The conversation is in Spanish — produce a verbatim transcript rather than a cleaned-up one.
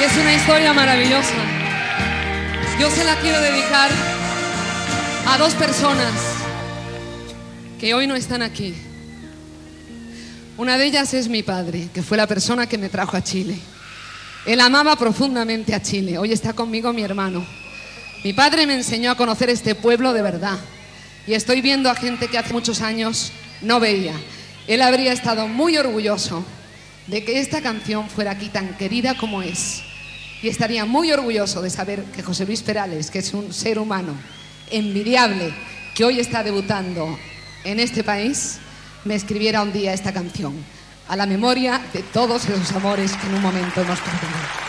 Y es una historia maravillosa. Yo se la quiero dedicar a dos personas que hoy no están aquí. Una de ellas es mi padre, que fue la persona que me trajo a Chile. Él amaba profundamente a Chile. Hoy está conmigo mi hermano. Mi padre me enseñó a conocer este pueblo de verdad. Y estoy viendo a gente que hace muchos años no veía. Él habría estado muy orgulloso de que esta canción fuera aquí tan querida como es. Y estaría muy orgulloso de saber que José Luis Perales, que es un ser humano envidiable, que hoy está debutando en este país, me escribiera un día esta canción, a la memoria de todos esos amores que en un momento hemos perdido.